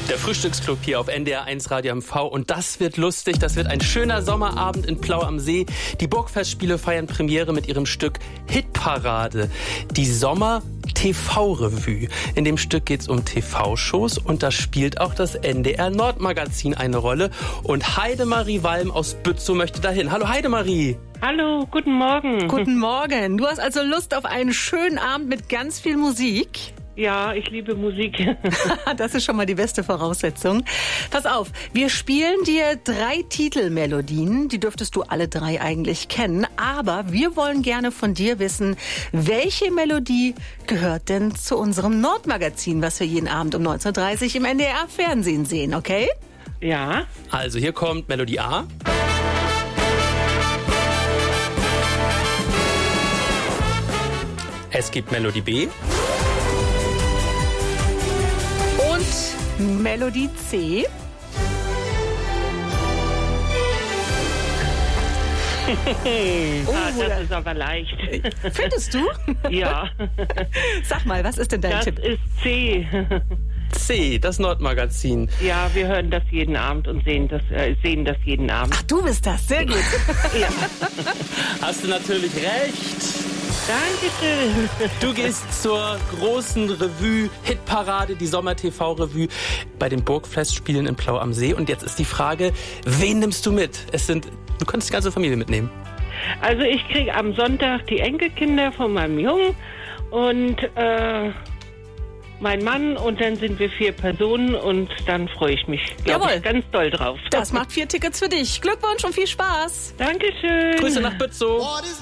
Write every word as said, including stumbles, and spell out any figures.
Der Frühstücksclub hier auf N D R eins Radio M V und das wird lustig, das wird ein schöner Sommerabend in Plau am See. Die Burgfestspiele feiern Premiere mit ihrem Stück Hitparade, die Sommer-T V-Revue. In dem Stück geht es um T V-Shows und da spielt auch das N D R Nordmagazin eine Rolle. Und Heidemarie Walm aus Bützow möchte dahin. Hallo Heidemarie! Hallo, guten Morgen. Guten Morgen. Du hast also Lust auf einen schönen Abend mit ganz viel Musik? Ja, ich liebe Musik. Das ist schon mal die beste Voraussetzung. Pass auf, wir spielen dir drei Titelmelodien. Die dürftest du alle drei eigentlich kennen. Aber wir wollen gerne von dir wissen, welche Melodie gehört denn zu unserem Nordmagazin, was wir jeden Abend um neunzehn Uhr dreißig im N D R-Fernsehen sehen, okay? Ja. Also hier kommt Melodie A. Es gibt Melodie B. Und Melodie C. Oh, ah, das ist aber leicht. Findest du? Ja. Sag mal, was ist denn dein das Tipp? Das ist C. C, das Nordmagazin. Ja, wir hören das jeden Abend und sehen das, äh, sehen das jeden Abend. Ach, du bist das. Sehr gut. Ja. Hast du natürlich recht. Dankeschön. Du gehst zur großen Revue, Hitparade, die Sommer-T V-Revue bei den Burgfestspielen in Plau am See. Und jetzt ist die Frage, wen nimmst du mit? Es sind, du kannst die ganze Familie mitnehmen. Also ich kriege am Sonntag die Enkelkinder von meinem Jungen und äh, mein Mann und dann sind wir vier Personen und dann freue ich mich, glaube ich, ganz doll drauf. Das macht vier Tickets für dich. Glückwunsch und viel Spaß. Dankeschön. Grüße nach Bützow.